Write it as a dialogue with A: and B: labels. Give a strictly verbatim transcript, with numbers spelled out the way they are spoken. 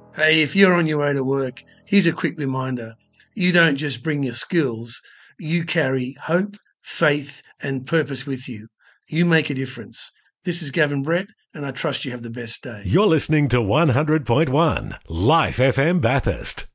A: Hey, if you're on your way to work, here's a quick reminder. You don't just bring your skills, you carry hope, faith, and purpose with you. You make a difference. This is Gavin Brett, and I trust you have the best day.
B: You're listening to one hundred point one Life F M Bathurst.